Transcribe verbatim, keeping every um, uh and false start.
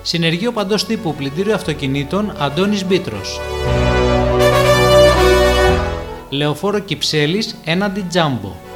Συνεργείο παντός τύπου πλυντήριο αυτοκινήτων Αντώνης Μπήτρος. Λεωφόρο Κυψέλης έναντι Τζάμπο.